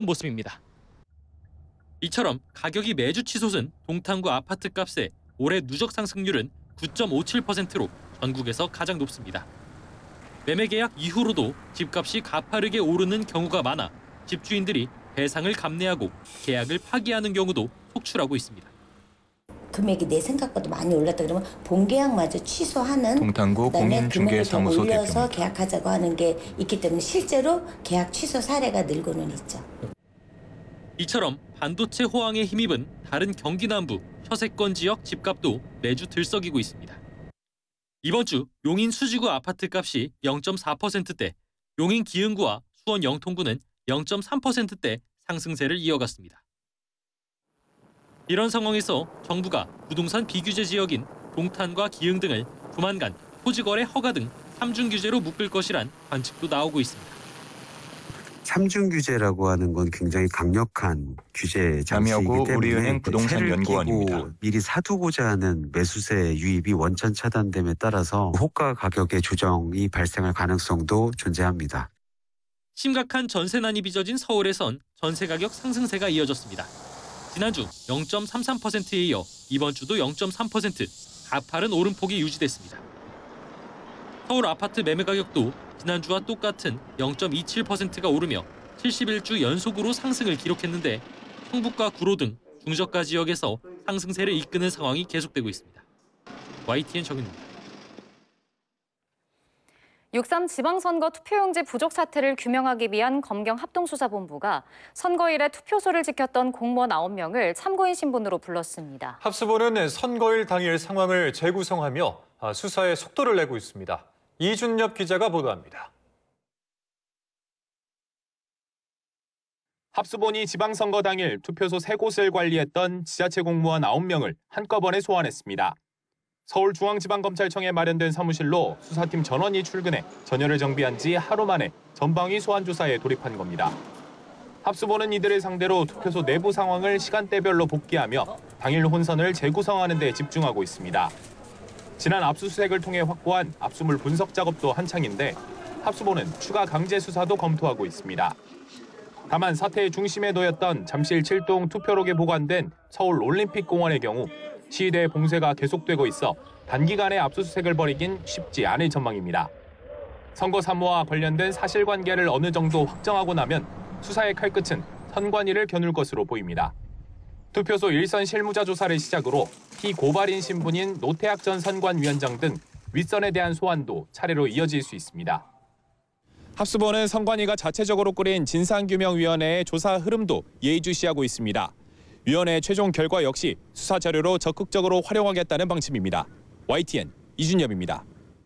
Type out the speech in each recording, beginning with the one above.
모습입니다. 이처럼 가격이 매주 치솟은 동탄구 아파트 값의 올해 누적 상승률은 9.57%로 전국에서 가장 높습니다. 매매 계약 이후로도 집값이 가파르게 오르는 경우가 많아 집주인들이 배상을 감내하고 계약을 파기하는 경우도 속출하고 있습니다. 금액이 내 생각보다 많이 올랐다 그러면 본계약마저 취소하는 동탄구 공인중개사무소 올려서 대표입니다. 계약하자고 하는 게 있기 때문에 실제로 계약 취소 사례가 늘고는 있죠. 이처럼 반도체 호황에 힘입은 다른 경기 남부 서세권 지역 집값도 매주 들썩이고 있습니다. 이번 주 용인 수지구 아파트 값이 0.4%대, 용인 기흥구와 수원 영통구는 0.3%대 상승세를 이어갔습니다. 이런 상황에서 정부가 부동산 비규제 지역인 동탄과 기흥 등을 조만간 토지거래 허가 등 3중 규제로 묶을 것이란 관측도 나오고 있습니다. 3중 규제라고 하는 건 굉장히 강력한 규제 장치이기 때문에 우리은행 부동산 연구원입니다. 미리 사두고자 하는 매수세 유입이 원천 차단됨에 따라서 호가 가격의 조정이 발생할 가능성도 존재합니다. 심각한 전세난이 빚어진 서울에선 전세 가격 상승세가 이어졌습니다. 지난주 0.33%에 이어 이번 주도 0.3% 가파른 오름폭이 유지됐습니다. 서울 아파트 매매 가격도 지난주와 똑같은 0.27%가 오르며 71주 연속으로 상승을 기록했는데 성북과 구로 등 중저가 지역에서 상승세를 이끄는 상황이 계속되고 있습니다. YTN 정윤입니다. 6.3 지방선거 투표용지 부족 사태를 규명하기 위한 검경 합동수사본부가 선거일에 투표소를 지켰던 공무원 9명을 참고인 신분으로 불렀습니다. 합수본은 선거일 당일 상황을 재구성하며 수사에 속도를 내고 있습니다. 이준엽 기자가 보도합니다. 합수본이 지방선거 당일 투표소 3곳을 관리했던 지자체 공무원 9명을 한꺼번에 소환했습니다. 서울중앙지방검찰청에 마련된 사무실로 수사팀 전원이 출근해 전열을 정비한 지 하루 만에 전방위 소환 조사에 돌입한 겁니다. 합수본은 이들을 상대로 투표소 내부 상황을 시간대별로 복귀하며 당일 혼선을 재구성하는 데 집중하고 있습니다. 지난 압수수색을 통해 확보한 압수물 분석 작업도 한창인데 합수본은 추가 강제 수사도 검토하고 있습니다. 다만 사태의 중심에 놓였던 잠실 7동 투표록에 보관된 서울 올림픽공원의 경우 시위대 봉쇄가 계속되고 있어 단기간에 압수수색을 벌이긴 쉽지 않을 전망입니다. 선거 사무와 관련된 사실관계를 어느 정도 확정하고 나면 수사의 칼끝은 선관위를 겨눌 것으로 보입니다. 투표소 일선 실무자 조사를 시작으로 피고발인 신분인 노태학 전 선관위원장 등 윗선에 대한 소환도 차례로 이어질 수 있습니다. 합수본은 선관위가 자체적으로 꾸린 진상규명위원회의 조사 흐름도 예의주시하고 있습니다. 위원회의 최종 결과 역시 수사 자료로 적극적으로 활용하겠다는 방침입니다. YTN 이준엽입니다.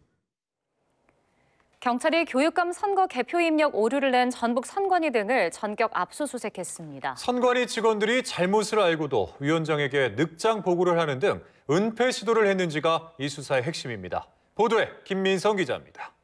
경찰이 교육감 선거 개표 입력 오류를 낸 전북 선관위 등을 전격 압수수색했습니다. 선관위 직원들이 잘못을 알고도 위원장에게 늑장 보고를 하는 등 은폐 시도를 했는지가 이 수사의 핵심입니다. 보도에 김민성 기자입니다.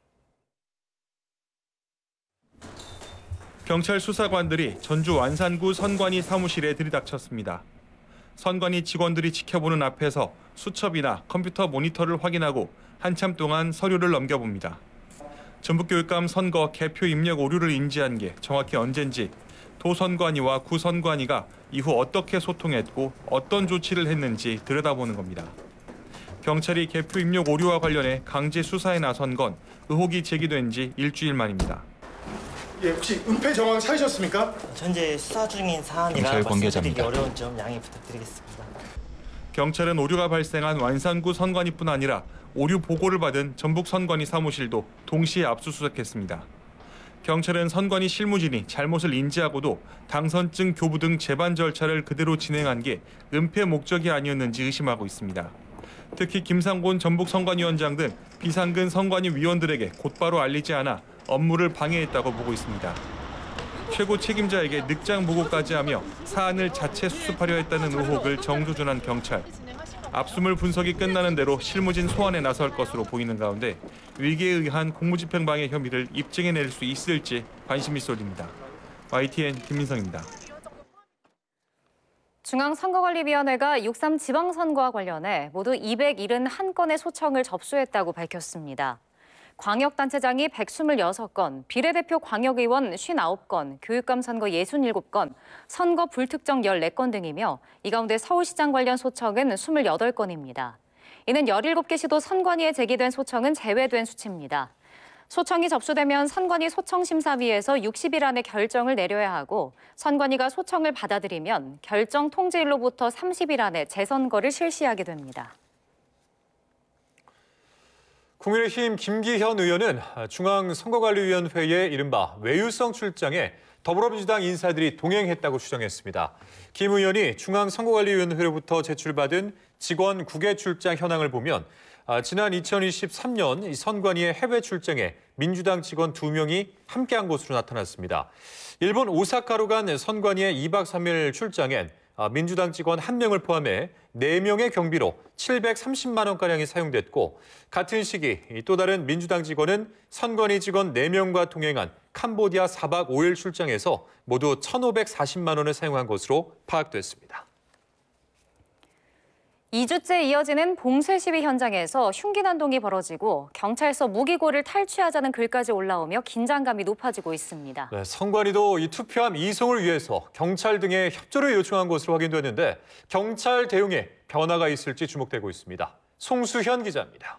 경찰 수사관들이 전주 완산구 선관위 사무실에 들이닥쳤습니다. 선관위 직원들이 지켜보는 앞에서 수첩이나 컴퓨터 모니터를 확인하고 한참 동안 서류를 넘겨봅니다. 전북교육감 선거 개표 입력 오류를 인지한 게 정확히 언젠지, 도선관위와 구선관위가 이후 어떻게 소통했고 어떤 조치를 했는지 들여다보는 겁니다. 경찰이 개표 입력 오류와 관련해 강제 수사에 나선 건 의혹이 제기된 지 일주일 만입니다. 예, 혹시 은폐 정황 찾으셨습니까? 현재 수사 중인 사안이라 경찰 말씀드리기 관계자입니다. 어려운 점 양해 부탁드리겠습니다. 경찰은 오류가 발생한 완산구 선관위뿐 아니라 오류 보고를 받은 전북 선관위 사무실도 동시에 압수수색했습니다. 경찰은 선관위 실무진이 잘못을 인지하고도 당선증 교부 등 재반 절차를 그대로 진행한 게 은폐 목적이 아니었는지 의심하고 있습니다. 특히 김상곤 전북 선관위원장 등 비상근 선관위 위원들에게 곧바로 알리지 않아 업무를 방해했다고 보고 있습니다. 최고 책임자에게 늑장 보고까지 하며 사안을 자체 수습하려 했다는 의혹을 정조준한 경찰. 압수물 분석이 끝나는 대로 실무진 소환에 나설 것으로 보이는 가운데 위계에 의한 공무집행방해 혐의를 입증해낼 수 있을지 관심이 쏠립니다. YTN 김민성입니다. 중앙선거관리위원회가 6.3 지방선거와 관련해 모두 271건의 소청을 접수했다고 밝혔습니다. 광역단체장이 126건, 비례대표 광역의원 59건, 교육감 선거 67건, 선거 불특정 14건 등이며 이 가운데 서울시장 관련 소청은 28건입니다. 이는 17개 시도 선관위에 제기된 소청은 제외된 수치입니다. 소청이 접수되면 선관위 소청심사위에서 60일 안에 결정을 내려야 하고 선관위가 소청을 받아들이면 결정 통지일로부터 30일 안에 재선거를 실시하게 됩니다. 국민의힘 김기현 의원은 중앙선거관리위원회의 이른바 외유성 출장에 더불어민주당 인사들이 동행했다고 주장했습니다. 김 의원이 중앙선거관리위원회로부터 제출받은 직원 국외 출장 현황을 보면 지난 2023년 선관위의 해외 출장에 민주당 직원 2명이 함께한 것으로 나타났습니다. 일본 오사카로 간 선관위의 2박 3일 출장엔 민주당 직원 1명을 포함해 4명의 경비로 730만 원가량이 사용됐고 같은 시기 또 다른 민주당 직원은 선관위 직원 4명과 동행한 캄보디아 4박 5일 출장에서 모두 1,540만 원을 사용한 것으로 파악됐습니다. 2주째 이어지는 봉쇄 시위 현장에서 흉기 난동이 벌어지고 경찰서 무기고를 탈취하자는 글까지 올라오며 긴장감이 높아지고 있습니다. 네, 선관위도 이 투표함 이송을 위해서 경찰 등의 협조를 요청한 것으로 확인됐는데 경찰 대응에 변화가 있을지 주목되고 있습니다. 송수현 기자입니다.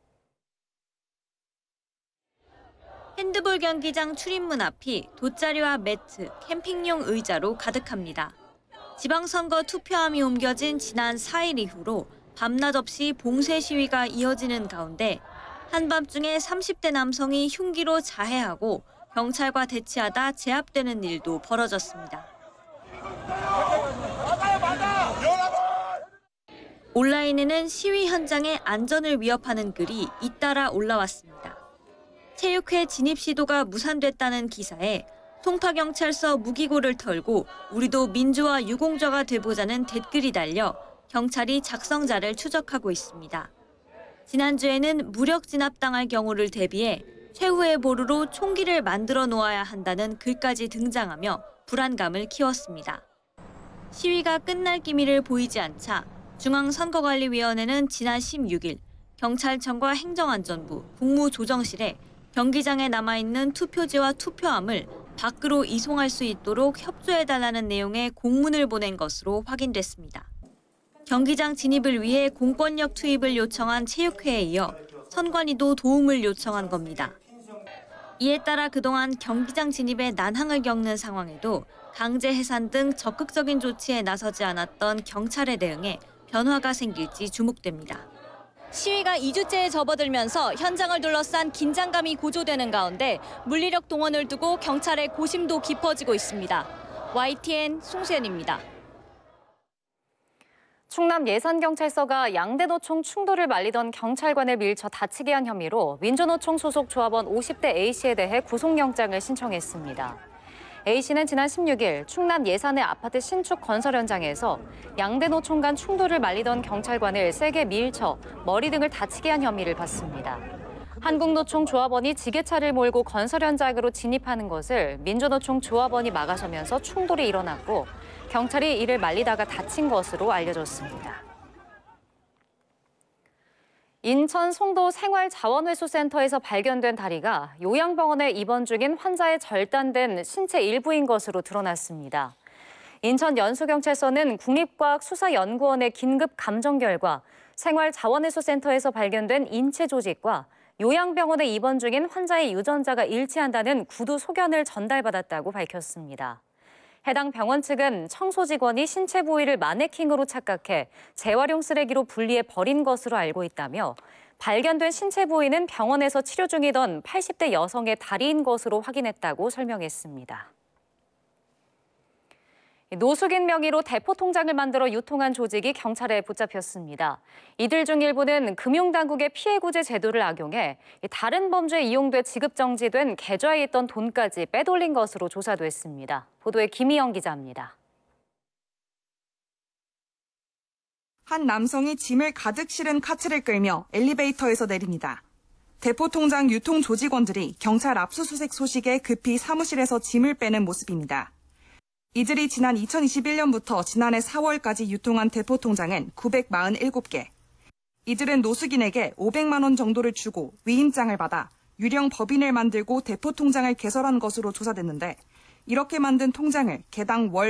핸드볼 경기장 출입문 앞이 돗자리와 매트, 캠핑용 의자로 가득합니다. 지방선거 투표함이 옮겨진 지난 4일 이후로 밤낮 없이 봉쇄 시위가 이어지는 가운데 한밤중에 30대 남성이 흉기로 자해하고 경찰과 대치하다 제압되는 일도 벌어졌습니다. 온라인에는 시위 현장의 안전을 위협하는 글이 잇따라 올라왔습니다. 체육회 진입 시도가 무산됐다는 기사에 송파경찰서 무기고를 털고 우리도 민주화 유공자가 돼보자는 댓글이 달려 경찰이 작성자를 추적하고 있습니다. 지난주에는 무력 진압당할 경우를 대비해 최후의 보루로 총기를 만들어 놓아야 한다는 글까지 등장하며 불안감을 키웠습니다. 시위가 끝날 기미를 보이지 않자 중앙선거관리위원회는 지난 16일 경찰청과 행정안전부, 국무조정실에 경기장에 남아있는 투표지와 투표함을 밖으로 이송할 수 있도록 협조해달라는 내용의 공문을 보낸 것으로 확인됐습니다. 경기장 진입을 위해 공권력 투입을 요청한 체육회에 이어 선관위도 도움을 요청한 겁니다. 이에 따라 그동안 경기장 진입에 난항을 겪는 상황에도 강제 해산 등 적극적인 조치에 나서지 않았던 경찰의 대응에 변화가 생길지 주목됩니다. 시위가 2주째에 접어들면서 현장을 둘러싼 긴장감이 고조되는 가운데 물리력 동원을 두고 경찰의 고심도 깊어지고 있습니다. YTN 송수연입니다. 충남 예산경찰서가 양대노총 충돌을 말리던 경찰관을 밀쳐 다치게 한 혐의로 민주노총 소속 조합원 50대 A씨에 대해 구속영장을 신청했습니다. A씨는 지난 16일 충남 예산의 아파트 신축 건설 현장에서 양대노총 간 충돌을 말리던 경찰관을 세게 밀쳐 머리 등을 다치게 한 혐의를 받습니다. 한국노총 조합원이 지게차를 몰고 건설 현장으로 진입하는 것을 민주노총 조합원이 막아서면서 충돌이 일어났고 경찰이 이를 말리다가 다친 것으로 알려졌습니다. 인천 송도 생활자원회수센터에서 발견된 다리가 요양병원에 입원 중인 환자의 절단된 신체 일부인 것으로 드러났습니다. 인천 연수경찰서는 국립과학수사연구원의 긴급 감정 결과 생활자원회수센터에서 발견된 인체 조직과 요양병원에 입원 중인 환자의 유전자가 일치한다는 구두 소견을 전달받았다고 밝혔습니다. 해당 병원 측은 청소 직원이 신체 부위를 마네킹으로 착각해 재활용 쓰레기로 분리해 버린 것으로 알고 있다며 발견된 신체 부위는 병원에서 치료 중이던 80대 여성의 다리인 것으로 확인했다고 설명했습니다. 노숙인 명의로 대포 통장을 만들어 유통한 조직이 경찰에 붙잡혔습니다. 이들 중 일부는 금융당국의 피해구제 제도를 악용해 다른 범죄에 이용돼 지급정지된 계좌에 있던 돈까지 빼돌린 것으로 조사됐습니다. 보도에 김희영 기자입니다. 한 남성이 짐을 가득 실은 카트를 끌며 엘리베이터에서 내립니다. 대포 통장 유통 조직원들이 경찰 압수수색 소식에 급히 사무실에서 짐을 빼는 모습입니다. 이들이 지난 2021년부터 지난해 4월까지 유통한 대포 통장은 947개. 이들은 노숙인에게 500만 원 정도를 주고 위임장을 받아 유령 법인을 만들고 대포 통장을 개설한 것으로 조사됐는데 이렇게 만든 통장을 개당 월